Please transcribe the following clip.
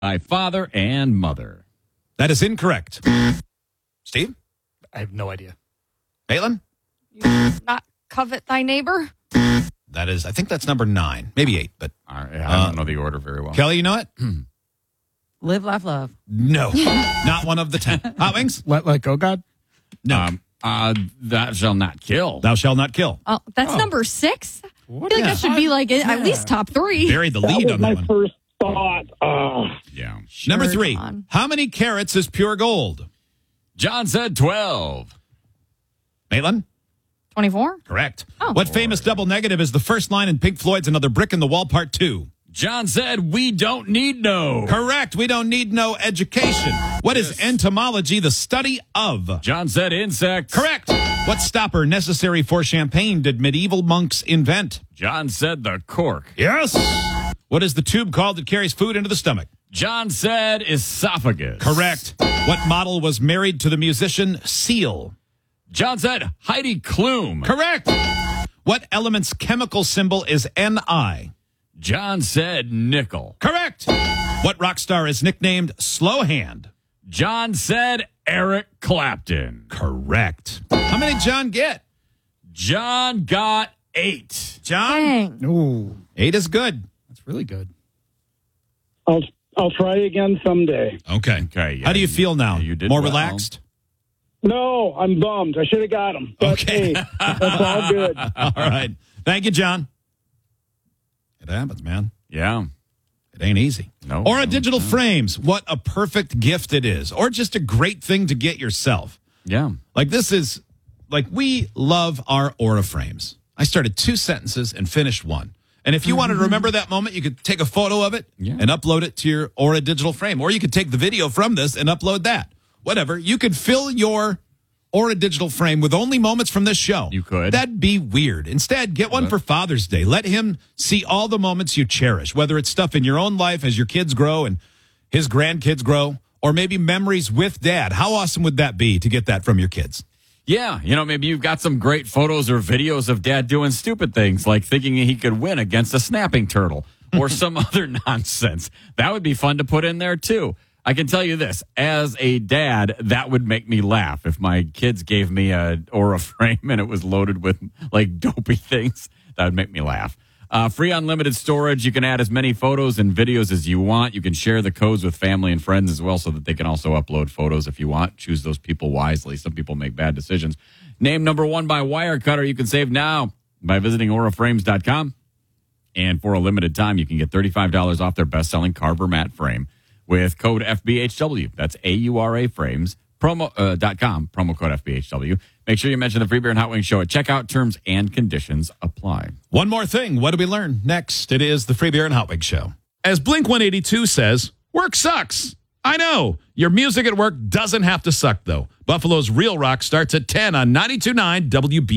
by father and mother. That is incorrect. Steve? I have no idea. Maitland? Not covet thy neighbor? That is, I think that's number 9, maybe 8, but I don't know the order very well. Kelly, you know it? Live, laugh, love. No, not one of the 10. Hot Wings? Let go, God? No. Thou shalt not kill. Thou shalt not kill. Oh, that's number 6? I feel like that should be like at least top 3. Buried the lead on that one. First thought. Yeah. Number 3. John. How many carats is pure gold? John said 12. Maitland? 24? Correct. Oh. What famous double negative is the first line in Pink Floyd's Another Brick in the Wall Part 2? John said we don't need no. Correct. We don't need no education. What is entomology? The study of. John said insects. Correct. What stopper necessary for champagne did medieval monks invent? John said the cork. Yes. What is the tube called that carries food into the stomach? John said esophagus. Correct. What model was married to the musician Seal? John said Heidi Klum. Correct. What element's chemical symbol is Ni? John said nickel. Correct. What rock star is nicknamed Slow Hand? John said Eric Clapton. Correct. How many did John get? John got 8. John? Dang. Ooh, 8 is good. that's really good. I'll try again someday. Okay. Okay. Yeah, How do you feel now? you did More well. relaxed? No, I'm bummed. I should have got him. But Okay. hey, that's all good. All right. Thank you, John. It happens, man. Yeah. It ain't easy. No. Or digital frames. What a perfect gift it is. Or just a great thing to get yourself. Yeah. Like this is, like we love our Aura frames. I started 2 sentences and finished 1. And if you wanted to remember that moment, you could take a photo of it and upload it to your Aura digital frame. Or you could take the video from this and upload that. Whatever. You could fill your Aura digital frame with only moments from this show. You could. That'd be weird. Instead, get one for Father's Day. Let him see all the moments you cherish, whether it's stuff in your own life as your kids grow and his grandkids grow, or maybe memories with Dad. How awesome would that be to get that from your kids? Yeah. Maybe you've got some great photos or videos of Dad doing stupid things like thinking he could win against a snapping turtle or some other nonsense. That would be fun to put in there, too. I can tell you this, as a dad, that would make me laugh if my kids gave me a Aura frame and it was loaded with like dopey things. That would make me laugh. Free unlimited storage. You can add as many photos and videos as you want. You can share the codes with family and friends as well so that they can also upload photos if you want. Choose those people wisely. Some people make bad decisions. Named number 1 by Wirecutter. You can save now by visiting auraframes.com. And for a limited time, you can get $35 off their best-selling Carver mat frame with code FBHW. That's AURA frames. .com, promo code FBHW. Make sure you mention the Free Beer and Hot Wings Show at checkout. Terms and conditions apply. One more thing. What did we learn? Next, it is the Free Beer and Hot Wings Show. As Blink-182 says, work sucks. I know. Your music at work doesn't have to suck, though. Buffalo's Real Rock starts at 10 on 92.9 WB.